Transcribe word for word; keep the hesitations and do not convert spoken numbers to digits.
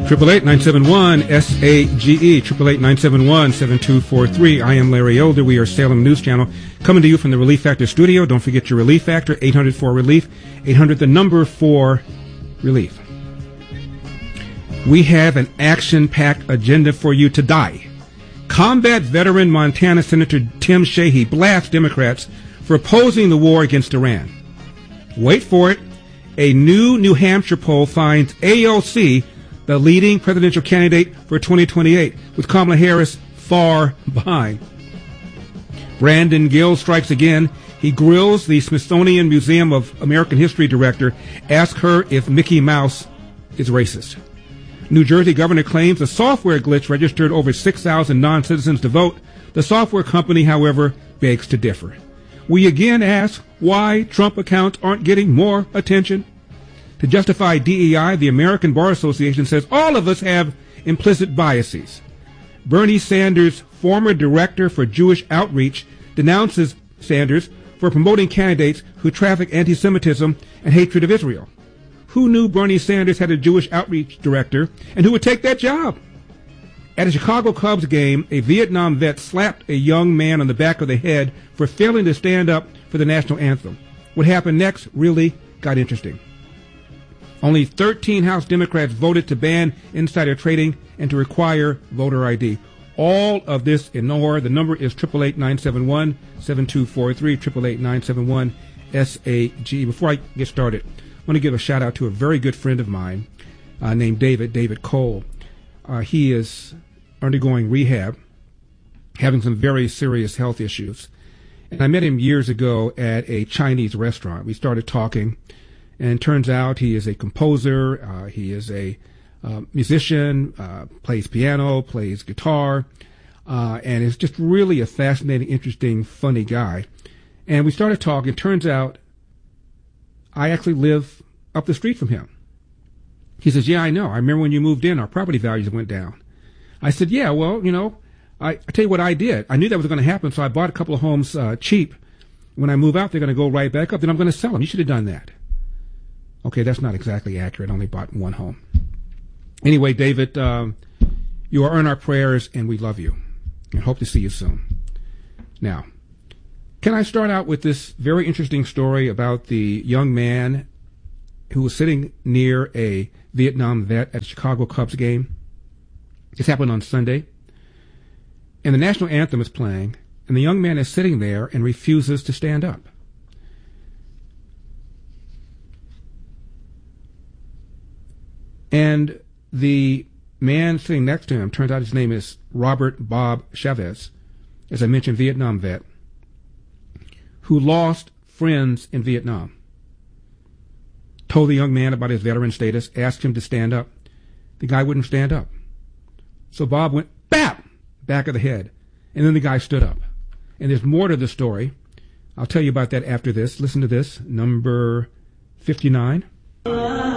Triple eight nine seven one S A G E. Triple eight nine seven one seven two four three. I am Larry Elder. We are Salem News Channel coming to you from the Relief Factor studio. Don't forget your Relief Factor. Eight hundred four relief. Eight hundred the number for relief. We have an action-packed agenda for you today. Combat veteran Montana Senator Tim Sheehy blasts Democrats for opposing the war against Iran. Wait for it. A new New Hampshire poll finds A O C the leading presidential candidate for twenty twenty-eight, with Kamala Harris far behind. Brandon Gill strikes again. He grills the Smithsonian Museum of American History director, asks her if Mickey Mouse is racist. New Jersey governor claims a software glitch registered over six thousand non-citizens to vote. The software company, however, begs to differ. We again ask why Trump accounts aren't getting more attention. To justify D E I, the American Bar Association says all of us have implicit biases. Bernie Sanders' former director for Jewish outreach denounces Sanders for promoting candidates who traffic anti-Semitism and hatred of Israel. Who knew Bernie Sanders had a Jewish outreach director, and who would take that job? At a Chicago Cubs game, a Vietnam vet slapped a young man on the back of the head for failing to stand up for the national anthem. What happened next really got interesting. Only thirteen House Democrats voted to ban insider trading and to require voter I D. All of this in more. The number is eight eight eight, nine seven one, seven two four three, eight eight eight, nine seven one, S A G. Before I get started, I want to give a shout out to a very good friend of mine uh, named David, David Cole. Uh, he is undergoing rehab, having some very serious health issues. And I met him years ago at a Chinese restaurant. We started talking. And it turns out he is a composer, uh, he is a uh, musician, uh, plays piano, plays guitar, uh, and is just really a fascinating, interesting, funny guy. And we started talking. It turns out I actually live up the street from him. He says, yeah, I know. I remember when you moved in, our property values went down. I said, yeah, well, you know, I, I tell you what I did. I knew that was going to happen, so I bought a couple of homes uh, cheap. When I move out, they're going to go right back up. Then I'm going to sell them. You should have done that. Okay, that's not exactly accurate. I only bought one home. Anyway, David, um, you are in our prayers, and we love you, and hope to see you soon. Now, can I start out with this very interesting story about the young man who was sitting near a Vietnam vet at a Chicago Cubs game? This happened on Sunday, and the national anthem is playing, and the young man is sitting there and refuses to stand up. And the man sitting next to him, turns out his name is Robert Bob Chavez, as I mentioned, Vietnam vet, who lost friends in Vietnam. Told the young man about his veteran status, asked him to stand up. The guy wouldn't stand up. So Bob went, bap, back of the head. And then the guy stood up. And there's more to the story. I'll tell you about that after this. Listen to this, number fifty-nine.